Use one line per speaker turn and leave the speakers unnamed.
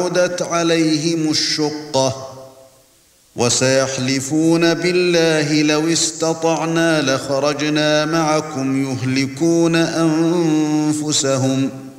بعدت عليهم الشقة وسيحلفون بالله لو استطعنا لخرجنا معكم يهلكون أنفسهم